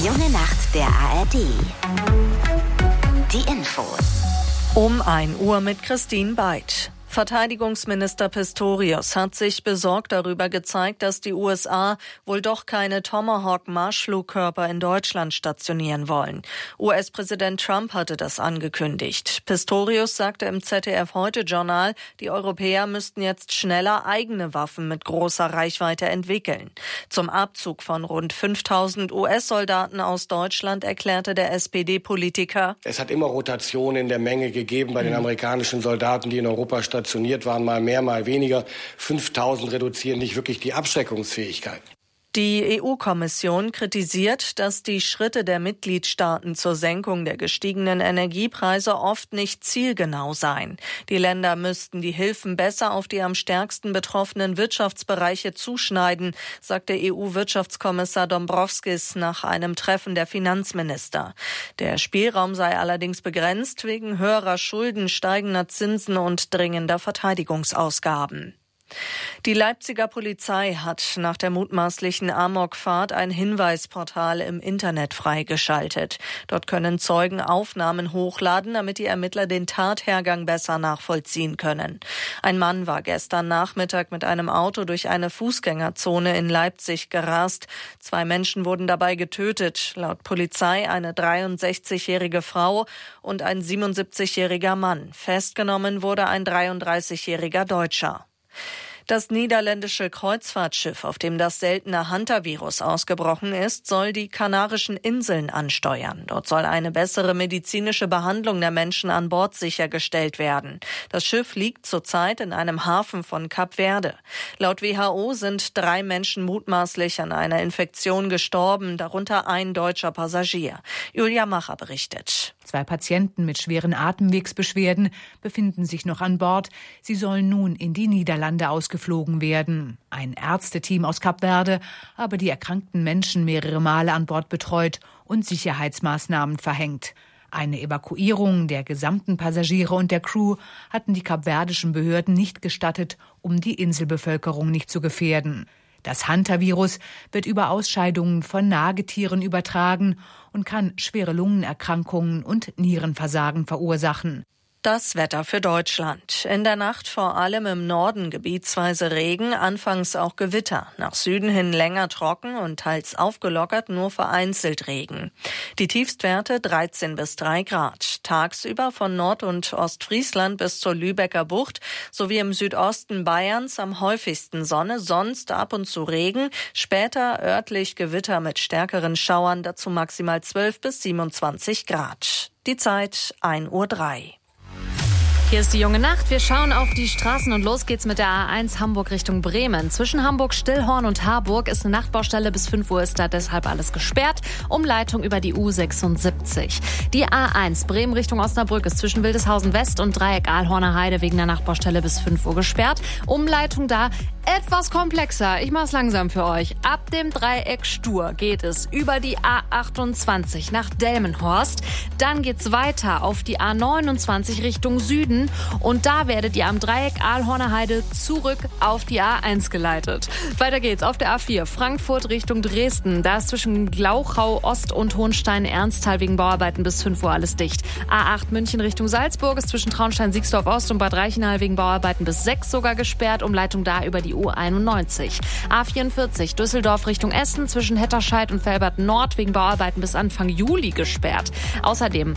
junge Nacht der ARD. Die Infos. Um 1 Uhr mit Christine Beid. Verteidigungsminister Pistorius hat sich besorgt darüber gezeigt, dass die USA wohl doch keine Tomahawk-Marschflugkörper in Deutschland stationieren wollen. US-Präsident Trump hatte das angekündigt. Pistorius sagte im ZDF-Heute-Journal, die Europäer müssten jetzt schneller eigene Waffen mit großer Reichweite entwickeln. Zum Abzug von rund 5.000 US-Soldaten aus Deutschland erklärte der SPD-Politiker: Es hat immer Rotation in der Menge gegeben bei den amerikanischen Soldaten, die in Europa stationiert waren, mal mehr, mal weniger. 5.000 reduzieren nicht wirklich die Abschreckungsfähigkeit. Die EU-Kommission kritisiert, dass die Schritte der Mitgliedstaaten zur Senkung der gestiegenen Energiepreise oft nicht zielgenau seien. Die Länder müssten die Hilfen besser auf die am stärksten betroffenen Wirtschaftsbereiche zuschneiden, sagte EU-Wirtschaftskommissar Dombrovskis nach einem Treffen der Finanzminister. Der Spielraum sei allerdings begrenzt wegen höherer Schulden, steigender Zinsen und dringender Verteidigungsausgaben. Die Leipziger Polizei hat nach der mutmaßlichen Amokfahrt ein Hinweisportal im Internet freigeschaltet. Dort können Zeugen Aufnahmen hochladen, damit die Ermittler den Tathergang besser nachvollziehen können. Ein Mann war gestern Nachmittag mit einem Auto durch eine Fußgängerzone in Leipzig gerast. 2 Menschen wurden dabei getötet. Laut Polizei eine 63-jährige Frau und ein 77-jähriger Mann. Festgenommen wurde ein 33-jähriger Deutscher. Das niederländische Kreuzfahrtschiff, auf dem das seltene Hantavirus ausgebrochen ist, soll die Kanarischen Inseln ansteuern. Dort soll eine bessere medizinische Behandlung der Menschen an Bord sichergestellt werden. Das Schiff liegt zurzeit in einem Hafen von Kap Verde. Laut WHO sind 3 Menschen mutmaßlich an einer Infektion gestorben, darunter ein deutscher Passagier. Julia Macher berichtet. 2 Patienten mit schweren Atemwegsbeschwerden befinden sich noch an Bord. Sie sollen nun in die Niederlande ausgeflogen werden. Ein Ärzteteam aus Kap Verde habe die erkrankten Menschen mehrere Male an Bord betreut und Sicherheitsmaßnahmen verhängt. Eine Evakuierung der gesamten Passagiere und der Crew hatten die kapverdischen Behörden nicht gestattet, um die Inselbevölkerung nicht zu gefährden. Das Hantavirus wird über Ausscheidungen von Nagetieren übertragen und kann schwere Lungenerkrankungen und Nierenversagen verursachen. Das Wetter für Deutschland. In der Nacht vor allem im Norden gebietsweise Regen, anfangs auch Gewitter. Nach Süden hin länger trocken und teils aufgelockert, nur vereinzelt Regen. Die Tiefstwerte 13 bis 3 Grad. Tagsüber von Nord- und Ostfriesland bis zur Lübecker Bucht sowie im Südosten Bayerns am häufigsten Sonne, sonst ab und zu Regen. Später örtlich Gewitter mit stärkeren Schauern, dazu maximal 12 bis 27 Grad. Die Zeit 1:03 Uhr. Hier ist die junge Nacht. Wir schauen auf die Straßen und los geht's mit der A1 Hamburg Richtung Bremen. Zwischen Hamburg-Stillhorn und Harburg ist eine Nachtbaustelle. Bis 5 Uhr ist da deshalb alles gesperrt. Umleitung über die U76. Die A1 Bremen Richtung Osnabrück ist zwischen Wildeshausen West und Dreieck Ahlhorner Heide wegen der Nachtbaustelle bis 5 Uhr gesperrt. Umleitung da etwas komplexer. Ich mach's langsam für euch. Ab dem Dreieck Stur geht es über die A28 nach Delmenhorst. Dann geht's weiter auf die A29 Richtung Süden. Und da werdet ihr am Dreieck Ahlhorner Heide zurück auf die A1 geleitet. Weiter geht's auf der A4 Frankfurt Richtung Dresden. Da ist zwischen Glauchau Ost und Hohenstein-Ernsthal wegen Bauarbeiten bis 5 Uhr alles dicht. A8 München Richtung Salzburg ist zwischen Traunstein-Siegsdorf Ost und Bad Reichenhall wegen Bauarbeiten bis 6 sogar gesperrt. Umleitung da über die U91. A44 Düsseldorf Richtung Essen zwischen Hetterscheid und Velbert Nord wegen Bauarbeiten bis Anfang Juli gesperrt. Außerdem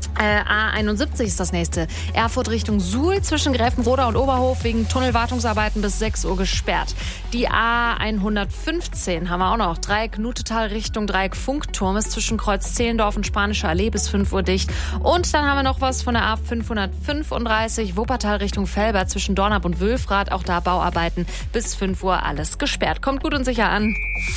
A71 ist das nächste. Erfurt Richtung Suhl zwischen Gräfenroda und Oberhof wegen Tunnelwartungsarbeiten bis 6 Uhr gesperrt. Die A115 haben wir auch noch. Dreieck Nutetal Richtung Dreieck Funkturm ist zwischen Kreuz Zehlendorf und Spanische Allee bis 5 Uhr dicht. Und dann haben wir noch was von der A535 Wuppertal Richtung Velbert zwischen Dornap und Wülfrath. Auch da Bauarbeiten bis 5 Uhr alles gesperrt. Kommt gut und sicher an.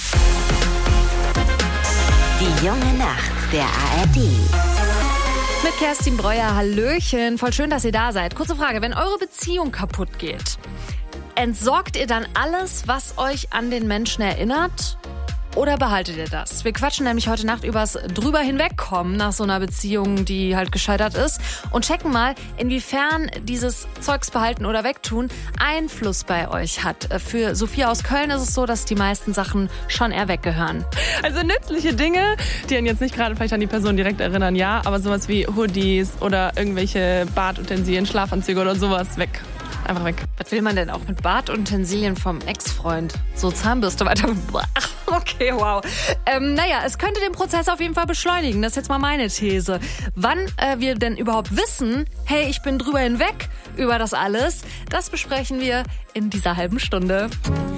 Die junge Nacht der ARD. Mit Kerstin Breuer, hallöchen. Voll schön, dass ihr da seid. Kurze Frage, wenn eure Beziehung kaputt geht, entsorgt ihr dann alles, was euch an den Menschen erinnert? Oder behaltet ihr das? Wir quatschen nämlich heute Nacht übers drüber hinwegkommen nach so einer Beziehung, die halt gescheitert ist und checken mal, inwiefern dieses Zeugs behalten oder wegtun Einfluss bei euch hat. Für Sophia aus Köln ist es so, dass die meisten Sachen schon eher weggehören. Also nützliche Dinge, die einen jetzt nicht gerade vielleicht an die Person direkt erinnern, ja, aber sowas wie Hoodies oder irgendwelche Badutensilien, Schlafanzüge oder sowas weg. Einfach weg. Was will man denn auch mit Badutensilien vom Ex-Freund? So Zahnbürste weiter. Okay, wow. Es könnte den Prozess auf jeden Fall beschleunigen. Das ist jetzt mal meine These. Wann wir denn überhaupt wissen, hey, ich bin drüber hinweg über das alles, das besprechen wir in dieser halben Stunde.